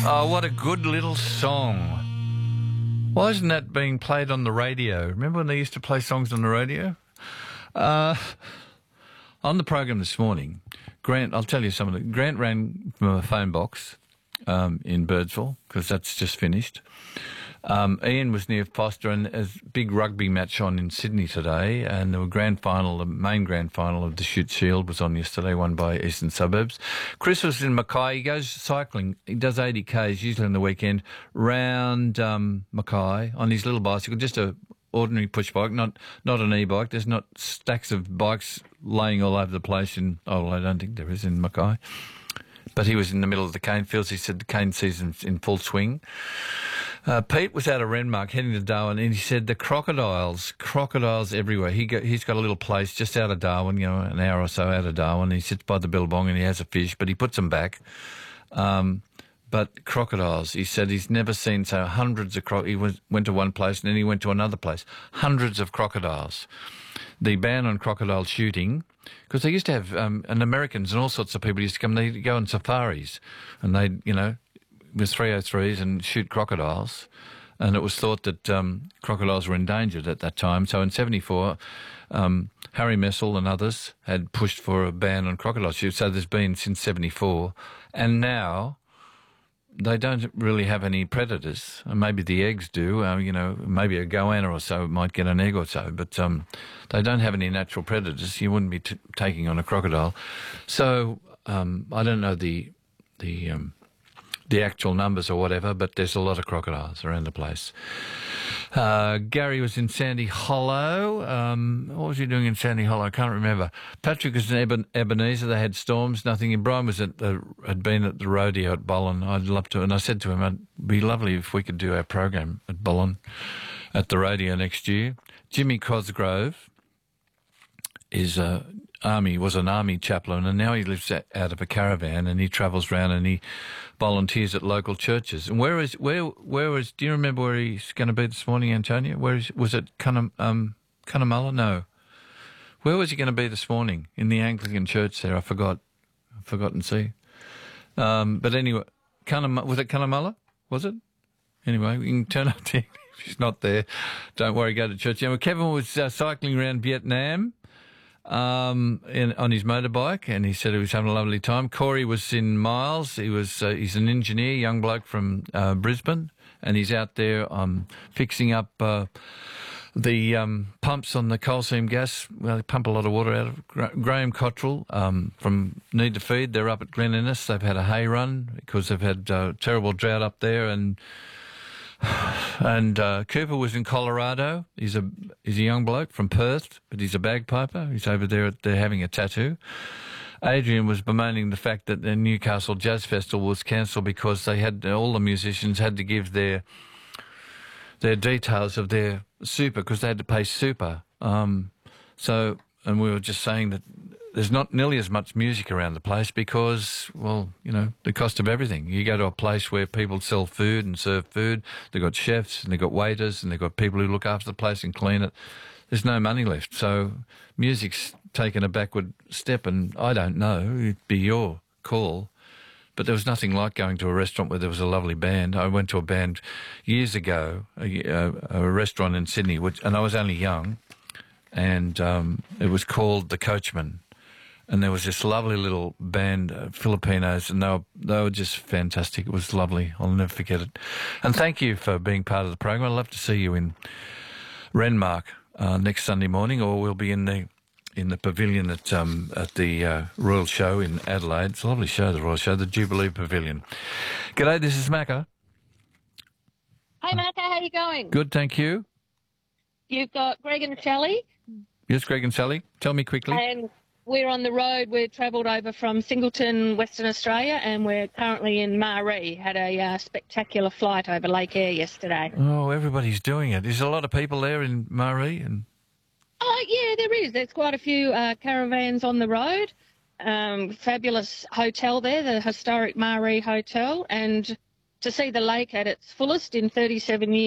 Oh, what a good little song. Why isn't that being played on the radio? Remember when they used to play songs on the radio? On the program this morning, Grant, I'll tell you something. Grant ran from a phone box in Birdsville, because that's just finished. Ian was near Foster, and there's a big rugby match on in Sydney today, and the main grand final of the Shute Shield was on yesterday, won by Eastern Suburbs. Chris was in Mackay. He goes cycling. He does 80 Ks, usually on the weekend, round Mackay on his little bicycle, just a ordinary push bike, not an e-bike. There's not stacks of bikes laying all over the place I don't think there is in Mackay. But he was in the middle of the cane fields. He said the cane season's in full swing. Pete was out of Renmark heading to Darwin, and he said the crocodiles everywhere. He's got a little place just out of Darwin, an hour or so out of Darwin. He sits by the billabong and he has a fish, but he puts them back. But crocodiles, he said he's never seen hundreds of crocodiles. He went to one place and then he went to another place. Hundreds of crocodiles. The ban on crocodile shooting, because they used to have, and Americans and all sorts of people used to come, they'd go on safaris and they'd, with 303s and shoot crocodiles. And it was thought that crocodiles were endangered at that time. So in 1974, Harry Messel and others had pushed for a ban on crocodile shooting. So there's been since 1974. And now they don't really have any predators. Maybe the eggs do. Maybe a goanna or so might get an egg or so, but they don't have any natural predators. You wouldn't be taking on a crocodile. So I don't know the actual numbers or whatever, but there's a lot of crocodiles around the place. Gary was in Sandy Hollow. What was he doing in Sandy Hollow? I can't remember. Patrick was in Ebenezer. They had storms, nothing. And Brian was had been at the rodeo at Bollen. I'd love to. And I said to him, it'd be lovely if we could do our program at Bollen at the rodeo next year. Jimmy Cosgrove was an army chaplain, and now he lives out of a caravan, and he travels around and he volunteers at local churches. And where is? Do you remember where he's going to be this morning, Antonia? Was it Cunnamulla? No. Where was he going to be this morning? In the Anglican church there. I've forgotten to see. But anyway, was it Cunnamulla? Was it? Anyway, we can turn up there. If he's not there, don't worry, go to church. Kevin was cycling around Vietnam on his motorbike, and he said he was having a lovely time. Corey was in Miles. He's an engineer, young bloke from Brisbane, and he's out there fixing up the pumps on the coal seam gas. Well, they pump a lot of water out of. Graham Cottrell from Need to Feed, they're up at Glen Innes. They've had a hay run because they've had terrible drought up there, and Cooper was in Colorado. He's a young bloke from Perth, but he's a bagpiper. He's over there they're having a tattoo. Adrian was bemoaning the fact that the Newcastle Jazz Festival was cancelled because all the musicians had to give their details of their super, because they had to pay super. And we were just saying that there's not nearly as much music around the place because, the cost of everything. You go to a place where people sell food and serve food. They've got chefs and they've got waiters and they've got people who look after the place and clean it. There's no money left. So music's taken a backward step, and I don't know. It'd be your call. But there was nothing like going to a restaurant where there was a lovely band. I went to a band years ago, a restaurant in Sydney, and I was only young, and it was called The Coachman. And there was this lovely little band, Filipinos, and they were just fantastic. It was lovely. I'll never forget it. And thank you for being part of the program. I'd love to see you in Renmark next Sunday morning, or we'll be in the pavilion at the Royal Show in Adelaide. It's a lovely show, the Royal Show, the Jubilee Pavilion. G'day, this is Macca. Hey, Macca, how you going? Good, thank you. You've got Greg and Sally. Yes, Greg and Sally. Tell me quickly. And we're on the road. We've travelled over from Singleton, Western Australia, and we're currently in Maree. Had a spectacular flight over Lake Eyre yesterday. Oh, everybody's doing it. There's a lot of people there in Maree. Oh, yeah, there is. There's quite a few caravans on the road. Fabulous hotel there, the historic Maree Hotel, and to see the lake at its fullest in 37 years.